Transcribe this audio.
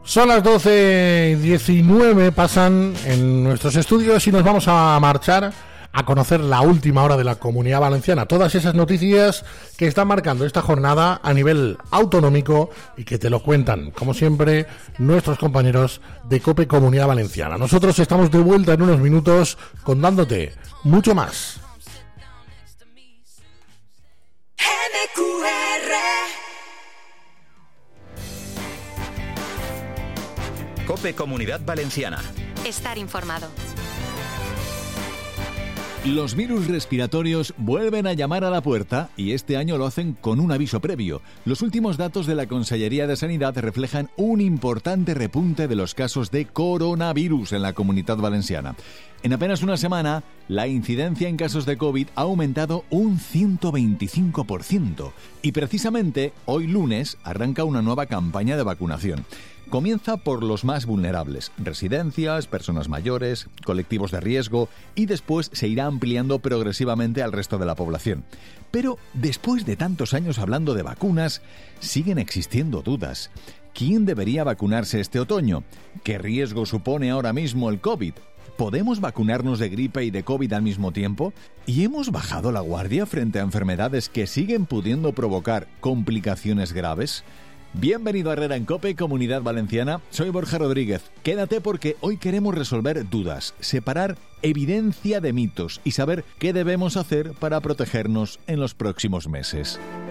Son las 12:19, pasan en nuestros estudios y nos vamos a marchar a conocer la última hora de la Comunidad Valenciana. Todas esas noticias que están marcando esta jornada a nivel autonómico y que te lo cuentan, como siempre, nuestros compañeros de COPE Comunidad Valenciana. Nosotros estamos de vuelta en unos minutos contándote mucho más. COPE Comunidad Valenciana. Estar informado. Los virus respiratorios vuelven a llamar a la puerta y este año lo hacen con un aviso previo. Los últimos datos de la Consellería de Sanidad reflejan un importante repunte de los casos de coronavirus en la Comunidad Valenciana. En apenas una semana, la incidencia en casos de COVID ha aumentado un 125%. Y precisamente, hoy lunes, arranca una nueva campaña de vacunación. Comienza por los más vulnerables, residencias, personas mayores, colectivos de riesgo, y después se irá ampliando progresivamente al resto de la población. Pero después de tantos años hablando de vacunas, siguen existiendo dudas. ¿Quién debería vacunarse este otoño? ¿Qué riesgo supone ahora mismo el COVID? ¿Podemos vacunarnos de gripe y de COVID al mismo tiempo? ¿Y hemos bajado la guardia frente a enfermedades que siguen pudiendo provocar complicaciones graves? Bienvenido a Herrera en COPE, Comunidad Valenciana. Soy Borja Rodríguez. Quédate porque hoy queremos resolver dudas, separar evidencia de mitos y saber qué debemos hacer para protegernos en los próximos meses.